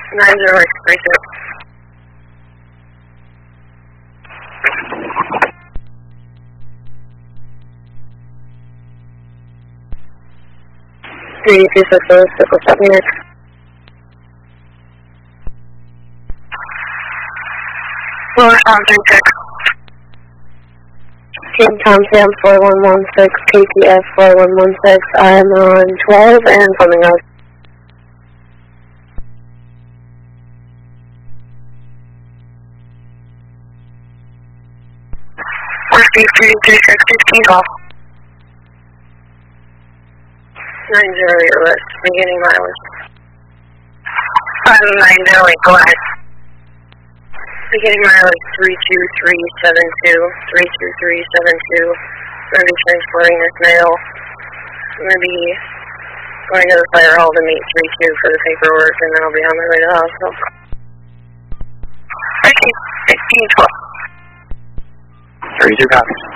9-0-X-32. Three, two, six, circle 7 minutes. Lower Tom 36. Team Tom Sam 4116, KTF 4116. I'm on 12 and coming up. Speed 336, 15 off. 90 west, beginning mileage. 590, go ahead. Beginning mileage 32372, 32372. I'm going to be transporting this mail. I'm going to be going to the fire hall to meet 32 for the paperwork, and then I'll be on my way to the hospital. 1512. 32 copies.